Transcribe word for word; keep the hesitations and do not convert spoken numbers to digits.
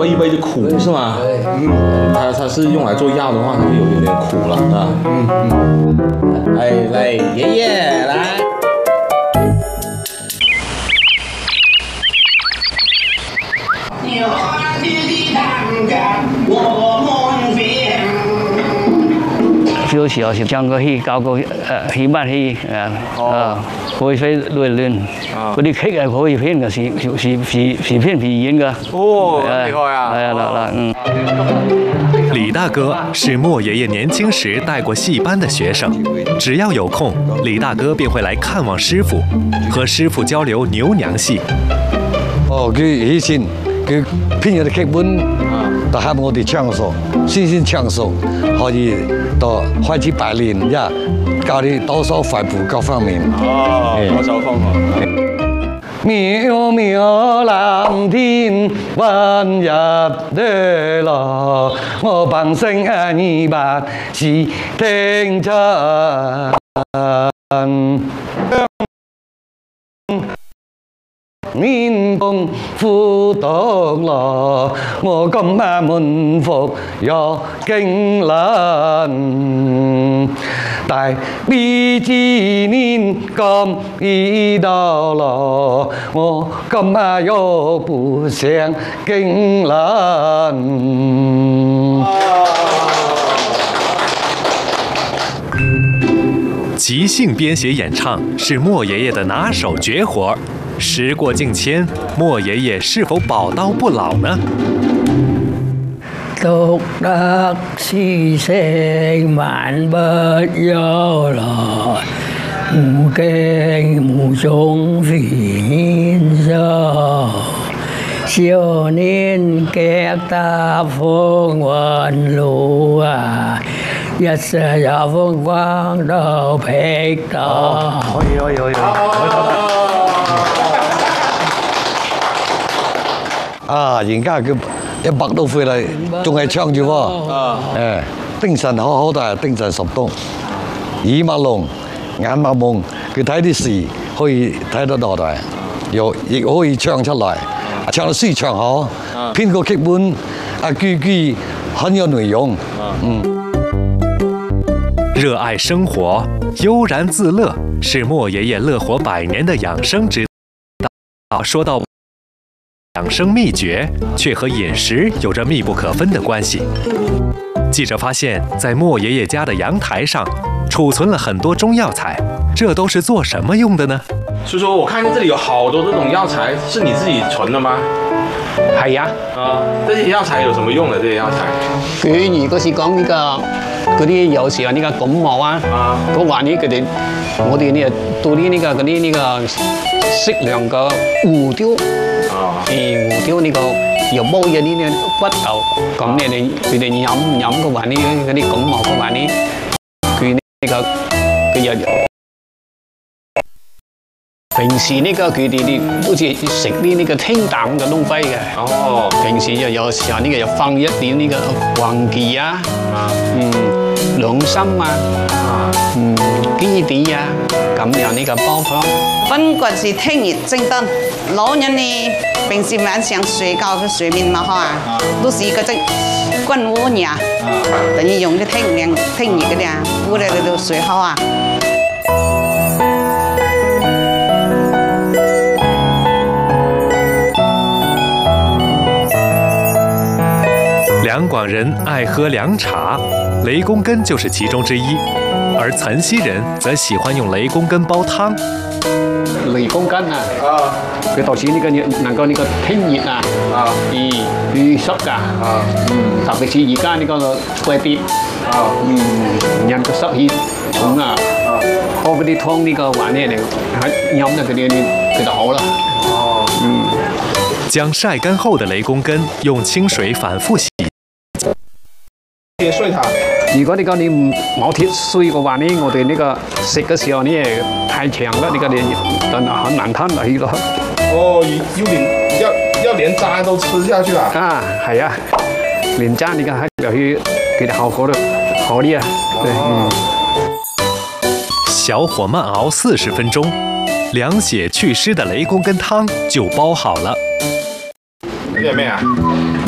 煨一煨就苦是吗？嗯，它它是用来做药的话，它就有点点苦了啊。嗯嗯。来来，爷爷来。 小時候是唱過戲，教過誒戲乜戲誒啊，會飛亂亂，嗰啲劇係可以編嘅，是是是是編皮演嘅。 哦，厲害啊！ 係啊啦啦，嗯。 李大哥是莫爷爷年輕時帶過戲班的學生，只要有空，李大哥便會來看望師傅，和師傅交流牛娘戲。 哦，佢以前佢編咗啲劇本，就喊我哋唱熟，先先唱熟，可以到開始排練，一教你抖手快步各方面。 哦，抖手方法。 渺渺藍天，溫日對落，我憑聲二百是聽真。面共苦毒樂，我今下滿腹若經綸。大悲之年咁已到了，我今下又不想經綸。 即興編寫演唱是莫爺爺的拿手絕活。時過境遷，莫爺爺是否寶刀不老呢？ 獨得此生萬不憂來，無驚無種非年少。少年腳踏風雲路啊，一世有風光到劈到。可以可以可以。 啊！而家佢一百多歲啦，仲係唱住喎。誒，精神好好，但係精神十足，耳目聾，眼目矇，佢睇啲事可以睇得到嚟，又亦可以唱出來，唱得詩唱好，編個劇本，啊句句很有內容。嗯。 熱愛生活，悠然自樂，是莫爺爺樂活百年的養生之道。說到養生秘訣，卻和飲食有着密不可分的關係。記者發現，在莫爺爺家的陽台上，儲存了很多中藥材，這都是做什麼用的呢？ 叔叔，我看見這裡有好多這種藥材，是你自己存的嗎？ 係呀。 啊，這些藥材有什麼用的？這些藥材？ 佢如果是講呢個嗰啲有時候呢個感冒啊，嗰話呢佢哋我哋呢做啲呢個嗰啲呢個適量嘅胡椒。誒胡椒呢個又煲咗呢啲骨頭，咁你哋佢哋飲飲嘅話呢，嗰啲感冒嘅話呢，佢呢個佢又平時呢個佢哋啲好似食啲呢個清淡嘅東西嘅。哦，平時又有時候呢個又放一點呢個黃芪啊，嗯，兩參啊，嗯，雞啲啊，咁樣呢個煲湯。 分骨是聽熱精燈，老人呢平時晚上睡覺嘅睡眠嘛哈，都是嗰隻滾鍋呀，等於用啲聽涼聽熱嗰啲啊，鍋嚟嚟到睡好啊。 兩廣人愛喝涼茶，雷公根就是其中之一，而岑溪人則喜歡用雷公根煲湯。 雷公根啊，佢導致呢個能夠呢個聽熱啊，而祛濕㗎，嗯，特別是而家呢個季節，嗯，人個濕氣重啊，喝嗰啲湯呢個話呢嚟飲咗佢啲佢就好啦。哦，嗯， 將曬乾後的雷公根用清水反覆洗。 切碎它。 如果你講你唔冇切碎嘅話呢，我哋呢個食嘅時候呢太長啦，呢個你就很難吞落去咯。 哦，要連要要連渣都吃下去啦。 啊，係啊，連渣呢個喺入去，佢哋效果都好啲啊。對，嗯。 小火慢熬四十分鐘，涼血祛濕的雷公根湯就煲好了。 有咩啊？